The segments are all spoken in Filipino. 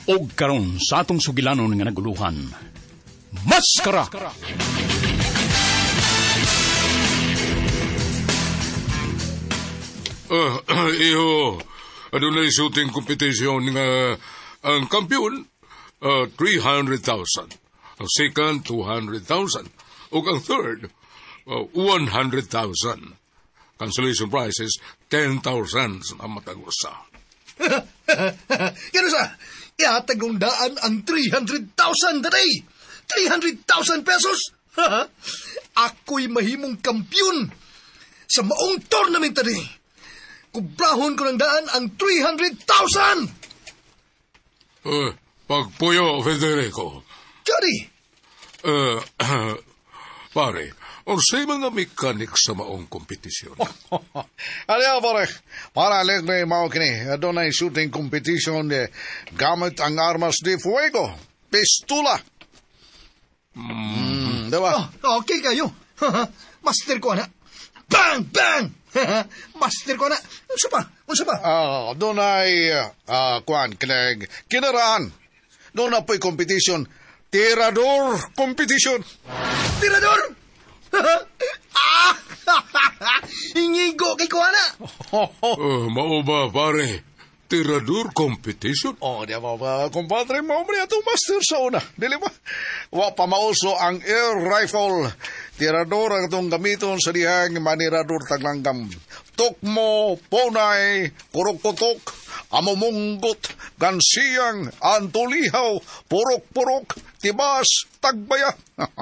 Og karon sa atong sugilanon nga naguluhan, Maskara! Iho, ano na shooting competition nga ang kampiyon, 300,000. Ang second, 200,000. Ug ang third, 100,000. Consolation prizes, 10,000 sa matagusa. Kano sa? Ihatagong-daan ang 300,000 daday. 300,000 pesos? Ako'y mahimong kampiyon sa maong tournament tadi. Kubrahon ko ng daan ang 300,000! Pagpuyo, Federico. Jadi? Pare, unsay mga mechanic sa maong kompetisyon? Ano pare? Para alit na mao kini. Doon ay shooting competition gamit ang armas de fuego. Pistola. Diba? Okay kayo. Master ko na. Bang! Bang! Master ko na. Unsa pa? Doon ay, kinaraan. Doon na po'y competition. Tirador competition. Tirador? Hingigo kay ko na. Mao ba, pare? Tirador competition? Di ba, kumpadre, maumri atong master sa una. Dili ba? Wa pa mauso ang air rifle. Tirador ang itong gamiton sa dihang manirador taglanggam. Tukmo, ponay, kurok-kutok, amumunggot, gansiyang, antulihaw, purok-purok, tibas, tagbaya.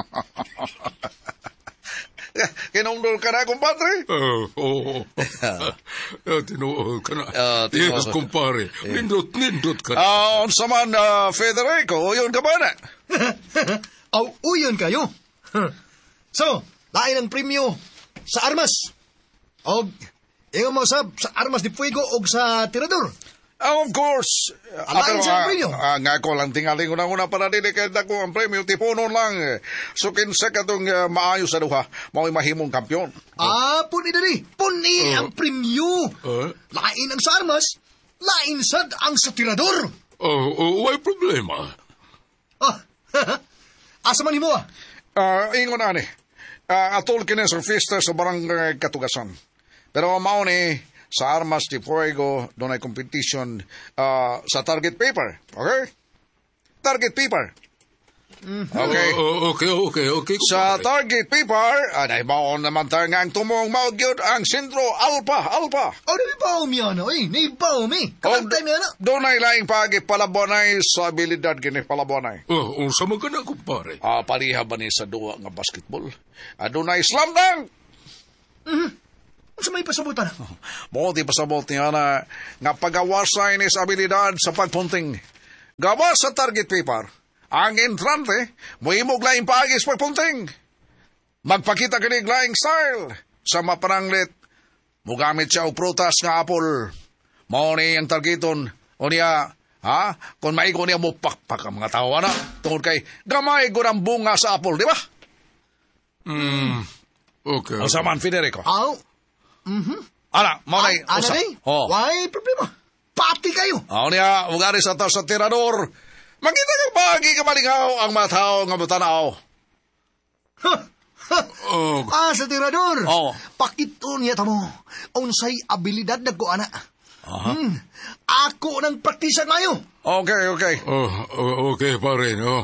Kinungdol ka na, kumpadre? Oo. Tinuod ka na. Yes, kumpare. Nindot ka na. Saman, Federico, yun ka ba na? Uyon kayo. So, lain ang premyo sa armas. O, ingon mo sa armas de fuego o sa tirador. Of course. Alain sa premyo. Nga ko lang tingaling una-una para dili kaya dako ang premyo. Tipunon lang. So, kinsa ka itong maayo sa duha. Mao'y mahimong kampyon. Puni dali. Puni ang premyo. Lain ang sa armas. Lain sad ang sa tirador. Why problema? Asa man mo Ingon na ni. Atol kini sa fiesta sa barangay Katugasan. Pero mao ni sa armas de fuego doon ay competition sa target paper. Okay? Target paper. Okay. Sa target paper, anay maon naman tayo nga ang tumong maugyod ang sentro alpha. Nabibaw mi ano nabibaw mi. Kapantay mi ano. Doon ay laing pagi palabonay sa abilidad gini palabonay. Unsa man kana, kumpare? Pariha ba ni sa duwa nga basketball? Doon ay slam dunk. Unsa may pasabutan? Mo di pasabot niya na nga pagawasay ni sa abilidad sa pagpunting. Gawa sa target paper. Ang entrante, mo imog laing paagis pagpunting. Magpakita kinig laing style. Sa mapananglit, mo gamit siya og prutas nga apple. Mao ni ang targeton. O niya, kung maigo niya mo pakpak ang mga tao, na. Tungkol kay, gamay ko ng bunga sa apple, di ba? Okay. Ang saman, Federico. Ana, mao na Ana day? Why problema? Pati kayo. O niya, ugari sa tirador. Makita kang bahagi ka malingaw ang mga tao nga matanaw. Sa tirador. Pakitun niya tamo. Unsay abilidad na ko, ana. Ako nang praktisan mayo. Okay. Okay, pare, no?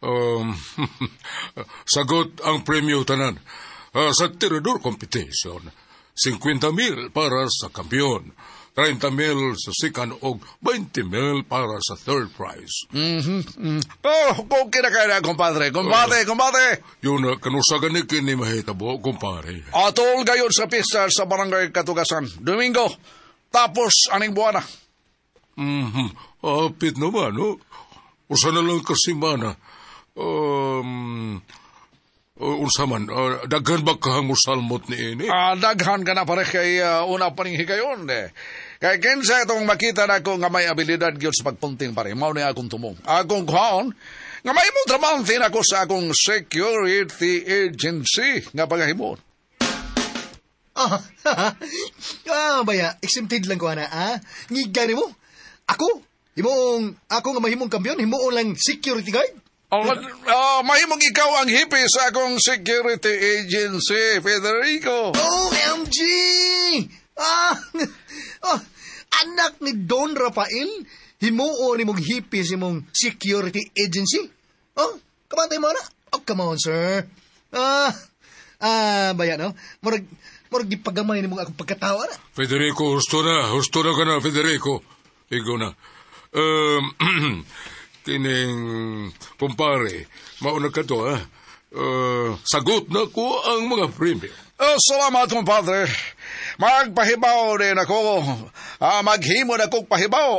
Sagot ang premyo tanan. Sa tirador competition, 50,000 para sa kampiyon. 30,000 sa second o 20,000 para sa third prize. Kung kinakaya na, kumpadre. Yun na, kanusagan ni kini mahitabo, kumpare. Atol gayon sa pista sa barangay Katugasan. Domingo, tapos aning buwana. Apit naman, no? Usa na lang kasimana. Unsa man, daghan ba kahang musalmot ni ini? Daghan ka na pare kay una pa ning higayon. Kay kinsa itong makita na ko nga may abilidad gyud sa pagpunting pare. Mao ni akong tumong. Akong kuhaon nga may mo trabahoin ako sa akong security agency nga pagahimon. Baya, exempted lang ko na, Ngigani mo? Ako? Himong ako nga mahimong kampiyon, himuon lang security guard. Mahimong ikaw ang hipi sa akong security agency, Federico. OMG! Anak ni Don Rafael, himuon ni mong hipi si mong security agency. Kamantay mo na? Come on, sir. Bayan, no? Murag gipagamay ni mong akong pagkatawa na. Federico, husto na ka na, Federico. Ikaw na. Kining kumpare, mauna ka to, ha? Sagot na ko ang mga premyo. Salamat, compadre. Magpahibaw din ako. Maghimo na kong pahibaw